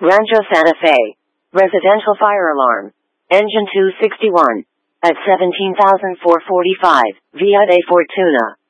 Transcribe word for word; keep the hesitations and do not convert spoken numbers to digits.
Rancho Santa Fe. Residential fire alarm. Engine two sixty-one. At seventeen thousand four hundred forty-five. Via de Fortuna.